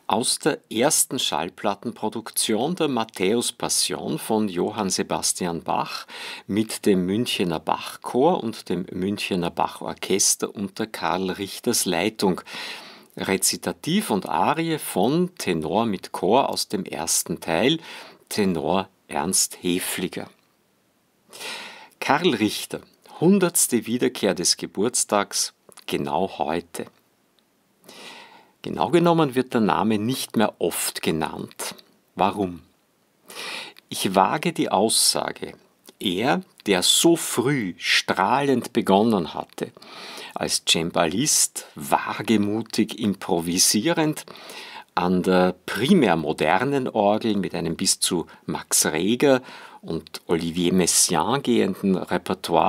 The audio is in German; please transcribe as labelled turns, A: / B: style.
A: Aus der ersten Schallplattenproduktion der Matthäus-Passion von Johann Sebastian Bach mit dem Münchener Bachchor und dem Münchener Bachorchester unter Karl Richters Leitung. Rezitativ und Arie von Tenor mit Chor aus dem ersten Teil, Tenor Ernst Häfliger. Karl Richter, 100. Wiederkehr des Geburtstags, genau heute. Genau genommen wird der Name nicht mehr oft genannt. Warum? Ich wage die Aussage, er, der so früh strahlend begonnen hatte, als Cembalist, wagemutig improvisierend, an der primär modernen Orgel mit einem bis zu Max Reger und Olivier Messiaen gehenden Repertoire